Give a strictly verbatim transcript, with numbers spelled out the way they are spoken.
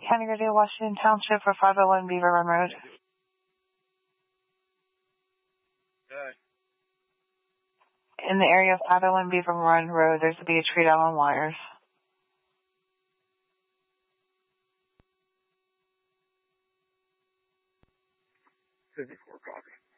County Radio, Washington Township for five oh one Beaver Run Road. Okay. In the area of five oh one Beaver Run Road, there's to be a tree down on wires. fifty-four copy.